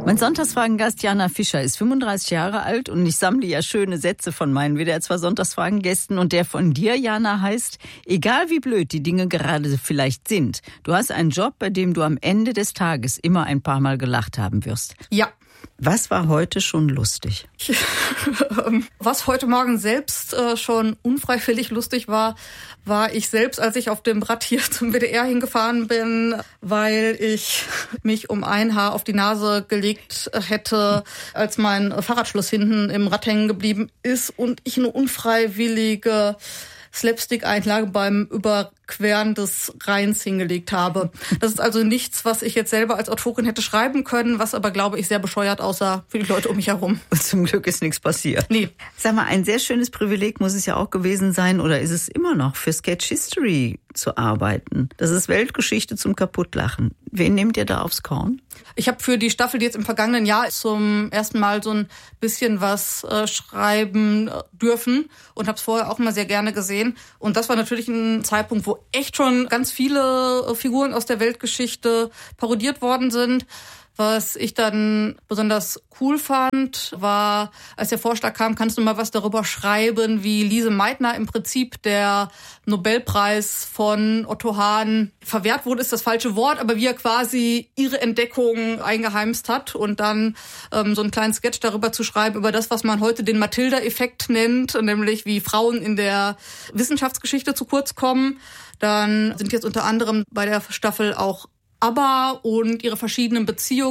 Mein Sonntagsfragen-Gast Jana Fischer ist 35 Jahre alt und ich sammle ja schöne Sätze von meinen WDR 2 Sonntagsfragen-Gästen und der von dir, Jana, heißt: Egal wie blöd die Dinge gerade vielleicht sind, du hast einen Job, bei dem du am Ende des Tages immer ein paar Mal gelacht haben wirst. Ja. Was war heute schon lustig? Was heute Morgen selbst schon unfreiwillig lustig war ich selbst, als ich auf dem Rad hier zum WDR hingefahren bin, weil ich mich um ein Haar auf die Nase gelegt hätte, als mein Fahrradschloss hinten im Rad hängen geblieben ist und ich eine unfreiwillige Slapstick-Einlage beim Überqueren des Rheins hingelegt habe. Das ist also nichts, was ich jetzt selber als Autorin hätte schreiben können, was aber, glaube ich, sehr bescheuert aussah für die Leute um mich herum. Zum Glück ist nichts passiert. Nee. Sag mal, ein sehr schönes Privileg muss es ja auch gewesen sein, oder ist es immer noch, für Sketch History zu arbeiten. Das ist Weltgeschichte zum Kaputtlachen. Wen nehmt ihr da aufs Korn? Ich habe für die Staffel, die jetzt im vergangenen Jahr zum ersten Mal so ein bisschen was schreiben dürfen und habe es vorher auch mal sehr gerne gesehen. Und das war natürlich ein Zeitpunkt, wo echt schon ganz viele Figuren aus der Weltgeschichte parodiert worden sind. Was ich dann besonders cool fand, war, als der Vorschlag kam, kannst du mal was darüber schreiben, wie Lise Meitner im Prinzip der Nobelpreis von Otto Hahn verwehrt wurde, ist das falsche Wort, aber wie er quasi ihre Entdeckung eingeheimst hat und dann so einen kleinen Sketch darüber zu schreiben, über das, was man heute den Matilda-Effekt nennt, nämlich wie Frauen in der Wissenschaftsgeschichte zu kurz kommen. Dann sind jetzt unter anderem bei der Staffel auch ABBA und ihre verschiedenen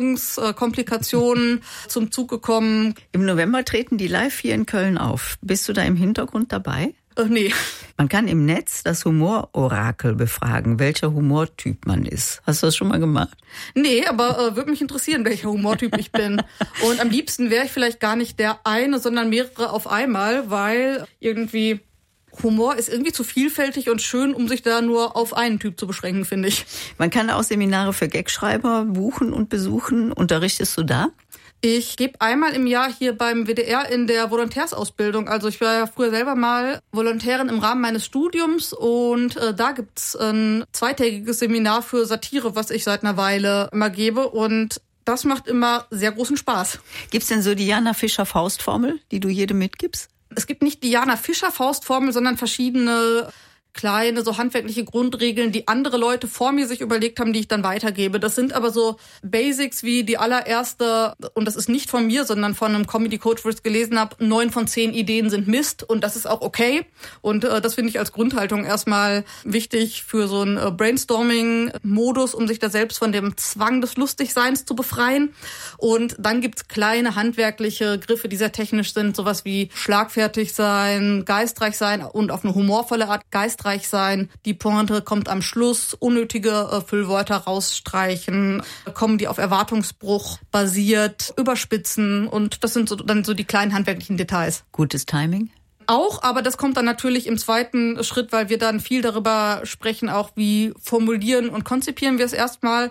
Beziehungskomplikationen zum Zug gekommen. Im November treten die live hier in Köln auf. Bist du da im Hintergrund dabei? Nee. Man kann im Netz das Humororakel befragen, welcher Humortyp man ist. Hast du das schon mal gemacht? Nee, aber würde mich interessieren, welcher Humortyp ich bin. Und am liebsten wäre ich vielleicht gar nicht der eine, sondern mehrere auf einmal, weil irgendwie Humor ist irgendwie zu vielfältig und schön, um sich da nur auf einen Typ zu beschränken, finde ich. Man kann auch Seminare für Gagschreiber buchen und besuchen. Unterrichtest du da? Ich gebe einmal im Jahr hier beim WDR in der Volontärsausbildung. Also ich war ja früher selber mal Volontärin im Rahmen meines Studiums und da gibt's ein zweitägiges Seminar für Satire, was ich seit einer Weile immer gebe, und das macht immer sehr großen Spaß. Gibt's denn so die Jana Fischer Faustformel, die du jedem mitgibst? Es gibt nicht die Jana Fischer Faustformel, sondern verschiedene kleine, so handwerkliche Grundregeln, die andere Leute vor mir sich überlegt haben, die ich dann weitergebe. Das sind aber so Basics wie die allererste, und das ist nicht von mir, sondern von einem Comedy-Coach, wo ich es gelesen habe, 9 von 10 Ideen sind Mist, und das ist auch okay. Und das finde ich als Grundhaltung erstmal wichtig für so einen Brainstorming-Modus, um sich da selbst von dem Zwang des Lustigseins zu befreien. Und dann gibt's kleine handwerkliche Griffe, die sehr technisch sind, sowas wie schlagfertig sein, geistreich sein und auf eine humorvolle Art geistreich sein. Die Pointe kommt am Schluss, unnötige Füllwörter rausstreichen, Comedy auf Erwartungsbruch basiert, überspitzen, und das sind dann so die kleinen handwerklichen Details. Gutes Timing? Auch, aber das kommt dann natürlich im zweiten Schritt, weil wir dann viel darüber sprechen, auch wie formulieren und konzipieren wir es erstmal.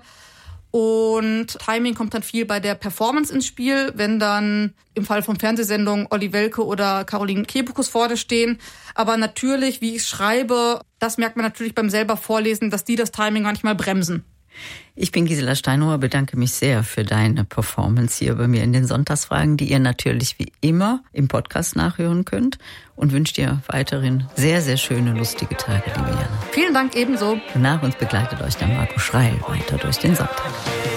Und Timing kommt dann viel bei der Performance ins Spiel, wenn dann im Fall von Fernsehsendungen Olli Welke oder Caroline Kebekus vorne stehen. Aber natürlich, wie ich schreibe, das merkt man natürlich beim selber Vorlesen, dass die das Timing manchmal bremsen. Ich bin Gisela Steinauer, bedanke mich sehr für deine Performance hier bei mir in den Sonntagsfragen, die ihr natürlich wie immer im Podcast nachhören könnt, und wünsche dir weiterhin sehr, sehr schöne, lustige Tage, liebe Jana. Vielen Dank ebenso. Und nach uns begleitet euch der Marco Schreil weiter durch den Sonntag.